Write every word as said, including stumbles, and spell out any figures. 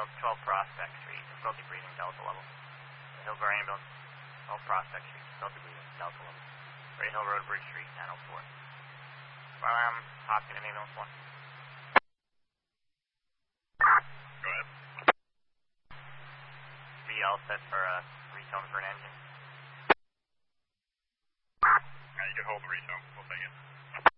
twelve twelve Prospect Street, difficulty breathing, Delta level. Hillsborough Ambulance, twelve Prospect Street, difficulty breathing, Delta level. Great Hill Road, Bridge Street, nine oh four. Alarm, Hopkins, Ambulance one. Go ahead. V L set for a retone for an engine. Yeah, you can hold the retone. We'll take it.